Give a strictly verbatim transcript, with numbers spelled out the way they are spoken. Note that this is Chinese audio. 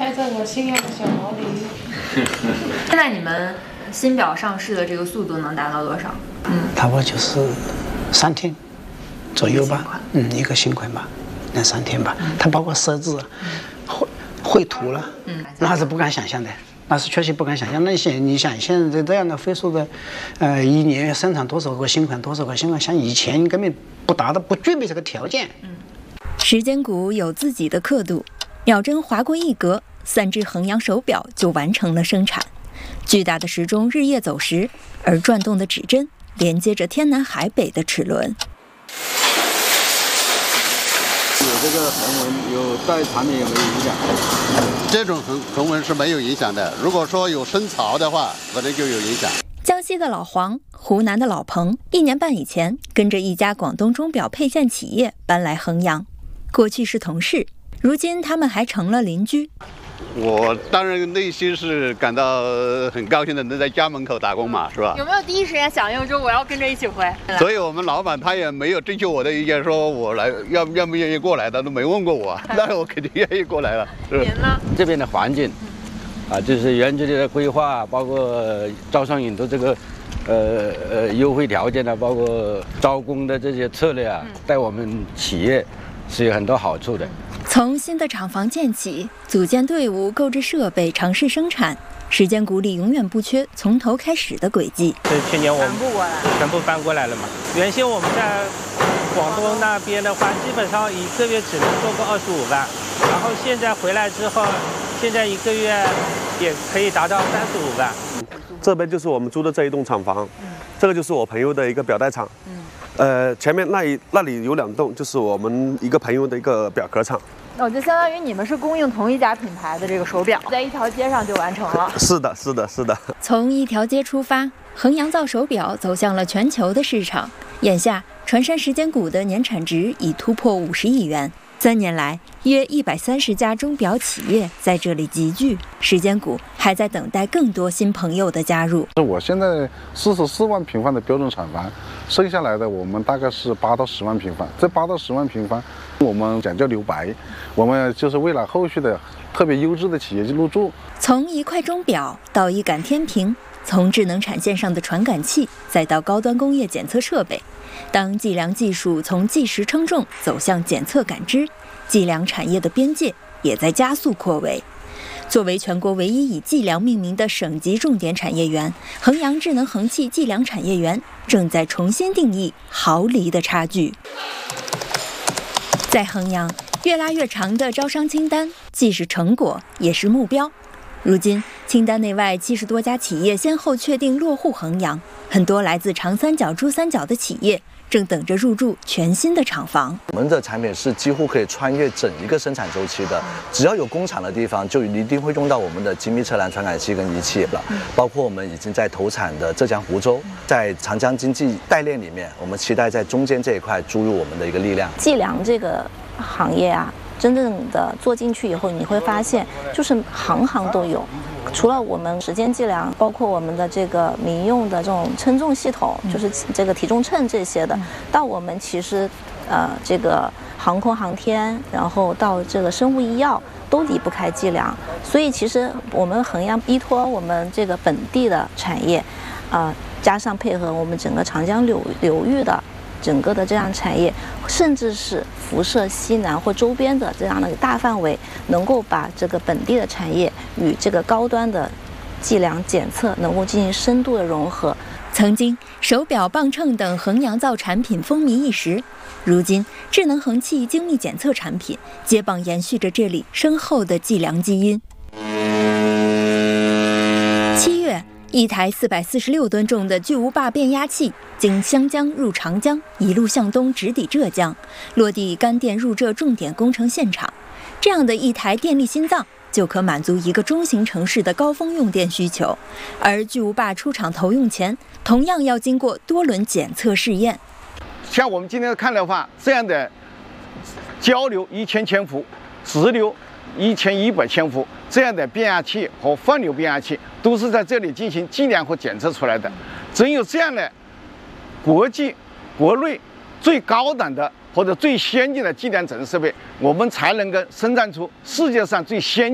开着我心爱的小毛驴。 现在你们新表上市的这个速度能达到多少？嗯， 差不多就是三天左右吧，嗯，一个新款吧，两三天吧。嗯、它包括设置、绘绘图了，嗯，那是不敢想象的。那是确实不敢想象。那些你想现在这样的飞速的，呃，一年生产多少个新款，多少个新款，像以前根本不达到，不具备这个条件。 嗯， 时间鼓有自己的刻度，秒针划过一格，三只衡阳手表就完成了生产。巨大的时钟日夜走时，而转动的指针连接着天南海北的齿轮。 有这个横纹，有对产品有没有影响？ 这种横横纹是没有影响的。如果说有深槽的话，可能就有影响。 江西的老黄，湖南的老彭，一年半以前跟着一家广东钟表配件企业搬来衡阳，过去是同事，如今他们还成了邻居。 我当然内心是感到很高兴的，能在家门口打工嘛，是吧？ 有没有第一时间响应说我要跟着一起回？ 所以我们老板他也没有征求我的意见，说我来要愿不愿意过来，他都没问过我，那我肯定愿意过来了。 您呢？ 这边的环境，啊，就是园区里的规划，包括招商引投这个，呃呃优惠条件啊，包括招工的这些策略啊，对我们企业是有很多好处的。 从新的厂房建起，组建队伍，购置设备，尝试生产，时间鼓里永远不缺从头开始的轨迹。 这去年我们全部过来， 全部搬过来了嘛。原先我们在广东那边的话，基本上一个月只能做个二十五万，然后现在回来之后，现在一个月也可以达到三十五万。 这边就是我们租的这一栋厂房，嗯、这个就是我朋友的一个表带厂。嗯、呃，前面那一那里有两栋，就是我们一个朋友的一个表壳厂。 哦，就相当于你们是供应同一家品牌的这个手表，在一条街上就完成了。 是的，是的，是的。 从一条街出发，衡阳造手表走向了全球的市场。眼下，传山时间鼓的年产值已突破五十亿元。三年来，约一百三十家钟表企业在这里集聚，时间鼓还在等待更多新朋友的加入。 我现在四十四万平方的标准厂房，剩下来的我们大概是八到十万平方。这八到十万平方，我们讲究留白，我们就是为了后续的特别优质的企业入驻。 从一块钟表到一杆天平，从智能产线上的传感器，再到高端工业检测设备。当计量技术从计时称重走向检测感知，计量产业的边界也在加速扩围。作为全国唯一以计量命名的省级重点产业园，衡阳智能衡器计量产业园正在重新定义毫厘的差距。在衡阳，越拉越长的招商清单既是成果，也是目标。如今，清单内外七十多家企业先后确定落户衡阳，很多来自长三角、珠三角的企业正等着入驻全新的厂房。 我们的产品是几乎可以穿越整一个生产周期的，只要有工厂的地方，就一定会用到我们的精密测量传感器跟仪器了。包括我们已经在投产的浙江湖州，在长江经济带链里面，我们期待在中间这一块注入我们的一个力量。 计量这个行业啊，真正的做进去以后，你会发现，就是行行都有。除了我们时间计量，包括我们的这个民用的这种称重系统，就是这个体重秤这些的，到我们其实，呃，这个航空航天，然后到这个生物医药，都离不开计量。所以其实我们衡阳依托我们这个本地的产业，呃，加上配合我们整个长江流流域的。整个的这样产业，甚至是辐射西南或周边的这样的大范围，能够把这个本地的产业与这个高端的计量检测能够进行深度的融合。 曾经手表、磅秤等衡阳造产品风靡一时，如今智能衡器精密检测产品接棒延续着这里深厚的计量基因。七月。一台四百四十六吨重的巨无霸变压器经湘江入长江，一路向东直抵浙江，落地干电入浙重点工程现场。这样的一台电力心脏就可满足一个中型城市的高峰用电需求。而巨无霸出厂投用前，同样要经过多轮检测试验。 像我们今天看的话，这样的交流一千千伏，直流一千一百千伏，这样的变压器和放流变压器都是在这里进行计量和检测出来的。只有这样的国际、国内最高档的或者最先进的计量检测设备，我们才能够生产出世界上最先进